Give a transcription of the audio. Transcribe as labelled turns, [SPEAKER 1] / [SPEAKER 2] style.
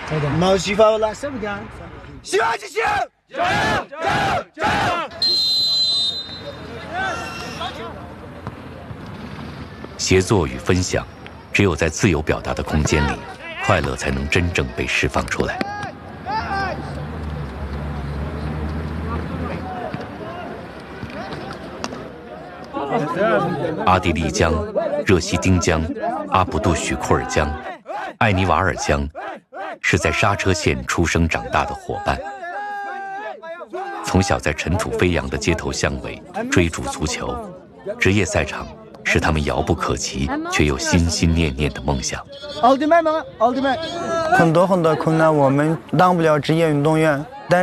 [SPEAKER 1] ما شفا والله سبقان شفا شفا 加油！加油！加油！
[SPEAKER 2] 协作与分享，只有在自由表达的空间里，快乐才能真正被释放出来。阿地利江、热西丁江、阿卜杜许库尔江、艾尼瓦尔江，是在刹车线出生长大的伙伴。从小在尘土飞扬的街头巷尾追逐足球，职业赛场是他们遥不可及却又心心念念的梦想。
[SPEAKER 1] 很多困难我们当不了职业运动员，